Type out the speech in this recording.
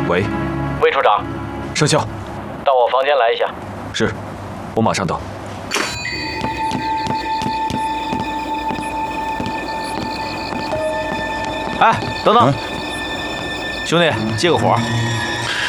喂， 魏处长， 生肖， 到我房间来一下。 是，我马上到。哎，等等，兄弟，接个活儿。